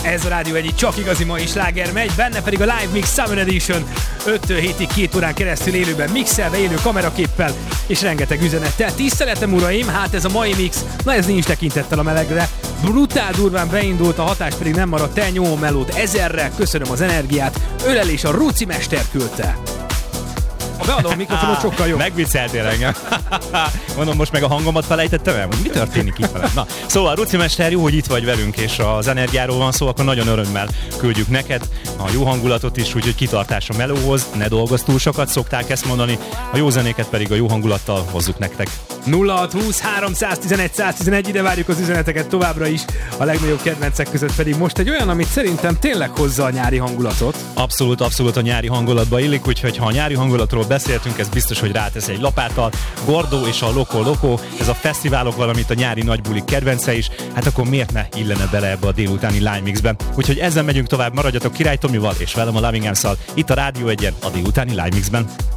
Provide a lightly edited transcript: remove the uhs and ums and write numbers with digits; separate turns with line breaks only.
Ez a Rádió Egy csak igazi mai sláger megy, benne pedig a Live Mix Summer Edition 5-7-ig 2 órán keresztül élőben mixelve, élő kameraképpel és rengeteg üzenettel. Tiszteletem uraim, hát ez a mai mix, na ez nincs tekintettel a melegre. Brutál durván beindult, a hatás pedig nem maradt el, nyomom melót 1000-re, köszönöm az energiát, ölelés a Ruci mester küldte. A beadó mikrofonot sokkal jobb.
Megvicceltél engem. Mondom, most meg a hangomat felejtettem el? Mi történik itt velem? Na, szóval Ruci mester, jó, hogy itt vagy velünk, és az energiáról van szó, akkor nagyon örömmel küldjük neked a jó hangulatot is, úgyhogy kitartás a melóhoz, ne dolgozz túl sokat, szokták ezt mondani, a jó zenéket pedig a jó hangulattal hozzuk nektek.
0620 311 111, ide várjuk az üzeneteket továbbra is, a legnagyobb kedvencek között pedig most egy olyan, amit szerintem tényleg hozza a nyári hangulatot.
Abszolút a nyári hangulatba illik, úgyhogy ha a nyári hangulatról beszéltünk, ez biztos, hogy rátesz egy lapáttal. Gordo és a Loco, ez a fesztiválok, valamint a nyári nagybulik kedvence is, hát akkor miért ne illene bele ebbe a délutáni Live Mixben. Úgyhogy ezzel megyünk tovább, maradjatok Király Tomival és velem a Loving Arms-szal itt a Rádió Egyen a délutáni Live Mixben.